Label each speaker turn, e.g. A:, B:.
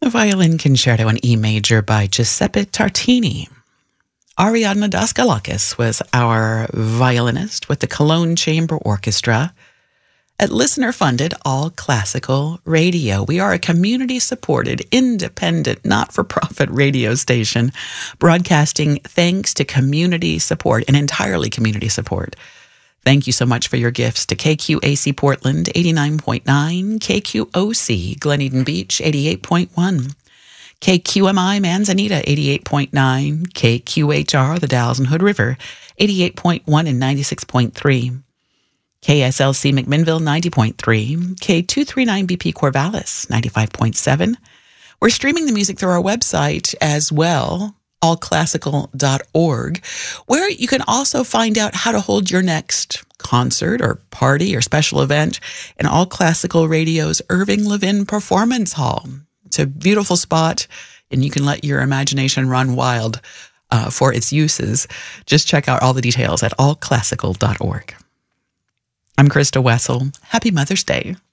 A: A violin concerto in E major by Giuseppe Tartini. Ariadna Daskalakis was our violinist with the Cologne Chamber Orchestra at listener-funded All Classical Radio. We are a community-supported, independent, not-for-profit radio station broadcasting thanks to community support and entirely community support. Thank you so much for your gifts to KQAC Portland 89.9, KQOC Glen Eden Beach 88.1, KQMI Manzanita 88.9, KQHR the Dalles and Hood River 88.1 and 96.3, KSLC McMinnville 90.3, K239BP Corvallis 95.7. We're streaming the music through our website as well, allclassical.org, where you can also find out how to hold your next concert or party or special event in All Classical Radio's Irving Levin Performance Hall. It's a beautiful spot, and you can let your imagination run wild for its uses. Just check out all the details at allclassical.org. I'm Krista Wessel. Happy Mother's Day.